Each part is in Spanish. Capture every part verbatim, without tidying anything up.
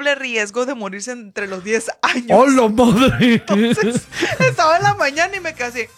doble riesgo de morirse entre los diez años. ¡Hola, madre! Entonces, estaba en la mañana y me quedé así.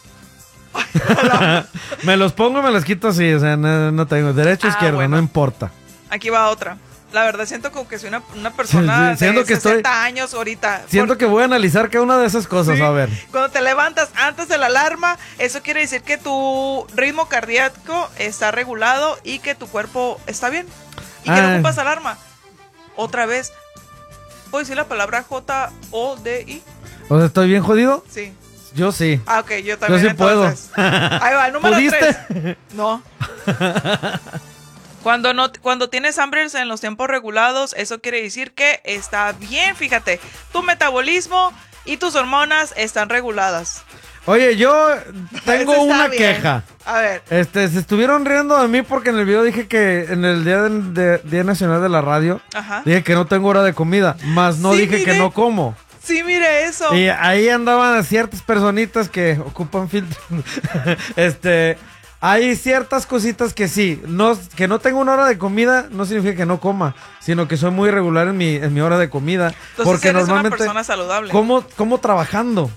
Me los pongo y me los quito así, o sea, no, no tengo derecho o Ah, izquierda, bueno. no importa. Aquí va otra. La verdad siento como que soy una, una persona Sí, sí, siento de que estoy- sesenta años ahorita. Siento que voy a analizar cada una de esas cosas, Sí. a ver. Cuando te levantas antes de la alarma, eso quiere decir que tu ritmo cardíaco está regulado y que tu cuerpo está bien. Y que Ah. no ocupas alarma. Otra vez, ¿puedo decir la palabra J O D I? O sea, ¿estoy bien jodido? Sí. Yo sí. Ah, ok, yo también. Yo sí puedo. entonces. Ahí va, número ¿Pudiste? tres. No. Cuando, no. cuando tienes hambre en los tiempos regulados, eso quiere decir que está bien, fíjate. Tu metabolismo y tus hormonas están reguladas. Oye, yo tengo Eso está una bien. queja. A ver. Este, se estuvieron riendo de mí porque en el video dije que en el Día, de, de- Día Nacional de la Radio, Ajá. dije que no tengo hora de comida, más no Sí, dije que mire. no como. Sí, mire eso. Y ahí andaban ciertas personitas que ocupan filtro. este, hay ciertas cositas que sí, no, que no tengo una hora de comida no significa que no coma, sino que soy muy irregular en mi, en mi hora de comida. Entonces porque eres normalmente una persona saludable. como, como trabajando.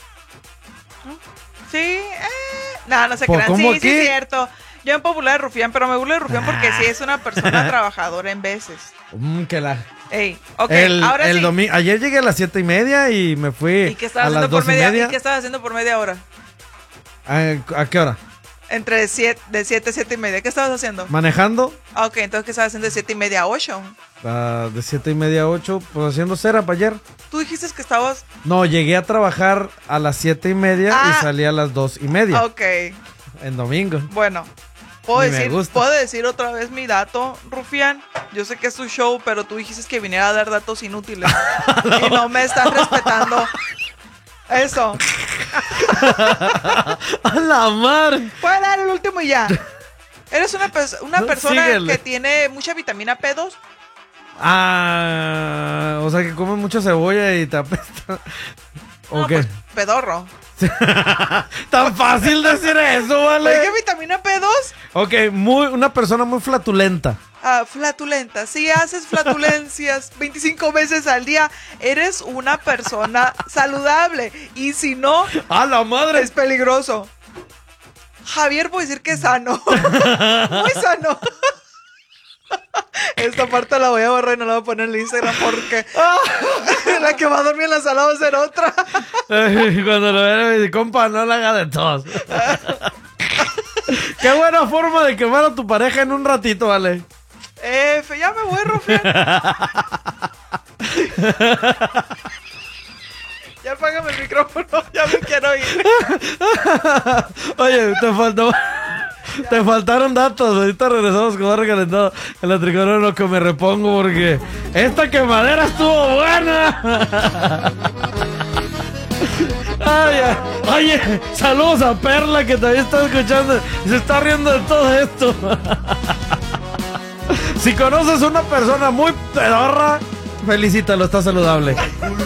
Sí, eh. No, no se Pues, crean. ¿cómo Sí, sí, aquí? es cierto. Yo me puedo burlar de Rufián, pero me burlo de Rufián porque sí es una persona trabajadora en veces. Mm, que la... Ey, ok, el ahora el sí. domi- Ayer llegué a las siete y media y me fui ¿Y qué estabas a las haciendo por dos y media, media. ¿y qué estabas haciendo por media hora? ¿A, ¿A qué hora? Entre siete, de siete a siete y media. ¿Qué estabas haciendo? ¿Manejando? Ah, ok, entonces ¿qué estabas haciendo de siete y media a ocho? Ah, de siete y media a ocho, pues haciendo cera para ayer. Tú dijiste que estabas... No, llegué a trabajar a las siete y media Ah. y salí a las dos y media. Ok, En domingo. bueno. Puedo Ni me decir, gusta. puedo decir otra vez mi dato, Rufián. Yo sé que es tu show, pero tú dijiste que viniera a dar datos inútiles. Y no me estás respetando. Eso. ¡A la mar! Puedo dar el último y ya. Eres una, pers- una No, persona síguele. que tiene mucha vitamina P dos. Ah, o sea que come mucha cebolla y te apesta. ¿O No, qué? pues, pedorro. Tan fácil decir eso, ¿Por ¿vale? qué vitamina P dos? Ok, muy, una persona muy flatulenta. Ah, flatulenta. Si haces flatulencias veinticinco veces al día, eres una persona saludable. Y si no, ¡A la madre! es peligroso. Javier, puedo decir que es sano. Muy sano. Esta parte la voy a borrar y no la voy a poner en el Instagram porque la que va a dormir en la sala va a ser otra. Cuando lo vean me dice, compa, no la haga de tos. Qué buena forma de quemar a tu pareja en un ratito, ¿vale? Eh, fe, ya me voy, Rufián. Ya apágame el micrófono, ya me quiero ir. Oye, te faltó... Te faltaron datos. Ahorita regresamos con más recalentado en la tricolor, lo que me repongo porque esta quemadera estuvo buena. Ay, ay, oye, saludos a Perla que también está escuchando y se está riendo de todo esto. Si conoces una persona muy pedorra, felicítalo, está saludable.